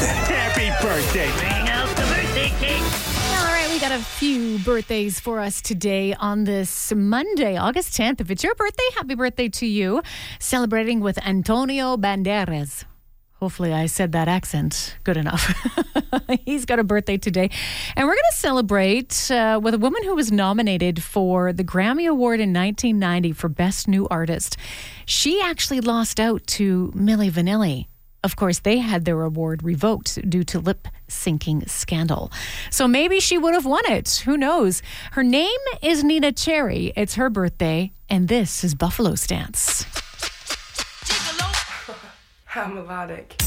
Happy birthday. Bring out the birthday cake. All right, we got a few birthdays for us today on this Monday, August 10th. If it's your birthday, happy birthday to you. Celebrating with Antonio Banderas. Hopefully I said that accent good enough. He's got a birthday today. And we're going to celebrate with a woman who was nominated for the Grammy Award in 1990 for Best New Artist. She actually lost out to Milli Vanilli. Of course, they had their award revoked due to lip-syncing scandal. So maybe she would have won it. Who knows? Her name is Nina Cherry. It's her birthday. And this is Buffalo Stance. How melodic.